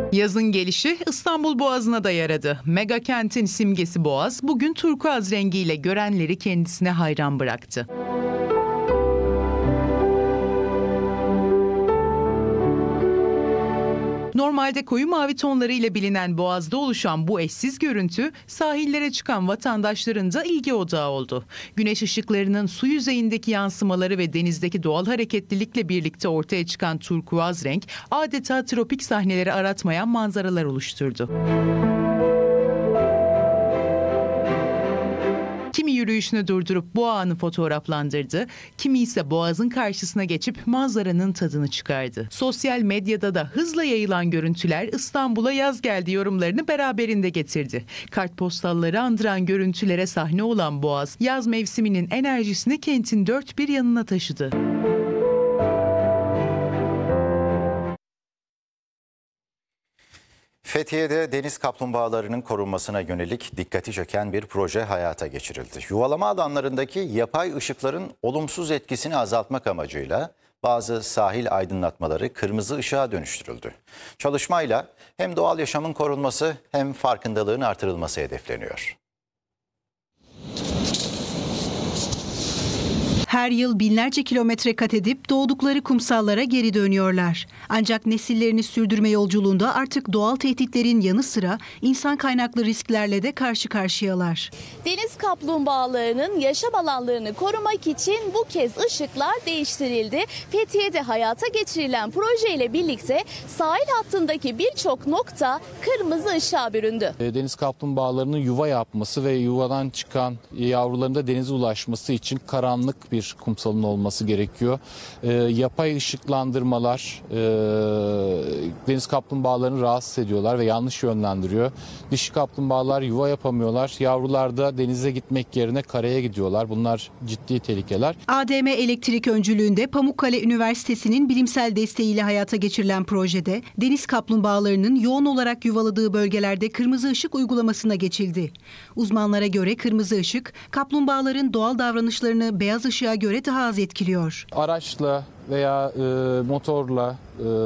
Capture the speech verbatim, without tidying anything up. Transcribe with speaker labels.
Speaker 1: Yazın gelişi İstanbul Boğazı'na da yaradı. Mega kentin simgesi Boğaz bugün turkuaz rengiyle görenleri kendisine hayran bıraktı. Normalde koyu mavi tonları ile bilinen Boğaz'da oluşan bu eşsiz görüntü sahillere çıkan vatandaşların da ilgi odağı oldu. Güneş ışıklarının su yüzeyindeki yansımaları ve denizdeki doğal hareketlilikle birlikte ortaya çıkan turkuaz renk adeta tropik sahneleri aratmayan manzaralar oluşturdu. Kimi yürüyüşünü durdurup bu anı fotoğraflandırdı, kimi ise boğazın karşısına geçip manzaranın tadını çıkardı. Sosyal medyada da hızla yayılan görüntüler İstanbul'a yaz geldi yorumlarını beraberinde getirdi. Kartpostalları andıran görüntülere sahne olan Boğaz, yaz mevsiminin enerjisini kentin dört bir yanına taşıdı.
Speaker 2: Fethiye'de deniz kaplumbağalarının korunmasına yönelik dikkati çeken bir proje hayata geçirildi. Yuvalama alanlarındaki yapay ışıkların olumsuz etkisini azaltmak amacıyla bazı sahil aydınlatmaları kırmızı ışığa dönüştürüldü. Çalışmayla hem doğal yaşamın korunması hem farkındalığın artırılması hedefleniyor.
Speaker 3: Her yıl binlerce kilometre kat edip doğdukları kumsallara geri dönüyorlar. Ancak nesillerini sürdürme yolculuğunda artık doğal tehditlerin yanı sıra insan kaynaklı risklerle de karşı karşıyalar.
Speaker 4: Deniz kaplumbağalarının yaşam alanlarını korumak için bu kez ışıklar değiştirildi. Fethiye'de hayata geçirilen projeyle birlikte sahil hattındaki birçok nokta kırmızı ışığa büründü.
Speaker 5: Deniz kaplumbağalarının yuva yapması ve yuvadan çıkan yavruların da denize ulaşması için karanlık bir kumsalın olması gerekiyor. E, yapay ışıklandırmalar e, deniz kaplumbağalarını rahatsız ediyorlar ve yanlış yönlendiriyor. Dişi kaplumbağalar yuva yapamıyorlar. Yavrular da denize gitmek yerine karaya gidiyorlar. Bunlar ciddi tehlikeler.
Speaker 3: A D M Elektrik öncülüğünde Pamukkale Üniversitesi'nin bilimsel desteğiyle hayata geçirilen projede deniz kaplumbağalarının yoğun olarak yuvaladığı bölgelerde kırmızı ışık uygulamasına geçildi. Uzmanlara göre kırmızı ışık kaplumbağaların doğal davranışlarını beyaz ışığa göre daha az etkiliyor.
Speaker 5: Araçla veya e, motorla e,